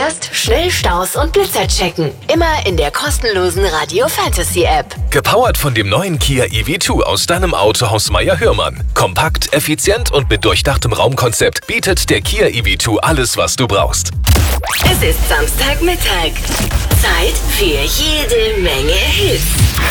fährst, schnell Staus und Blitzer checken. Immer in der kostenlosen Radio Fantasy App. Gepowert von dem neuen Kia EV2 aus deinem Autohaus Meier-Hörmann. Kompakt, effizient und mit durchdachtem Raumkonzept bietet der Kia EV2 alles, was du brauchst. Es ist Samstagmittag. Zeit für jede Menge Hits.